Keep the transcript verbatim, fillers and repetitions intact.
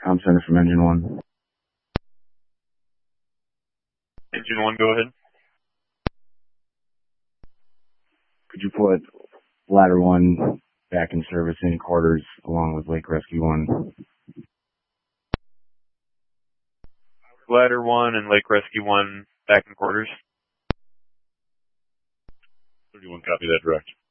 Com center from Engine one. Engine one, go ahead. Could you put Ladder one back in service in quarters along with Lake Rescue one? Ladder one and Lake Rescue one back in quarters. thirty-one, copy that, direct.